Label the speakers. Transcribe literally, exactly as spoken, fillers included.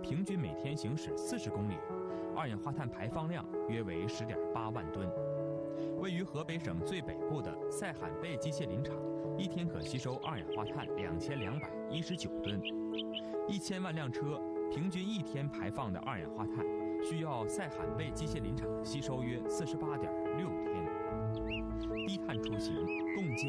Speaker 1: 平均每天行驶四十公里，二氧化碳排放量约为十点八万吨。位于河北省最北部的塞罕贝机械林场，一天可吸收二氧化碳两千两百一十九吨。一千万辆车平均一天排放的二氧化碳，需要塞罕贝机械林场吸收约四十八点六天。低碳出行，共建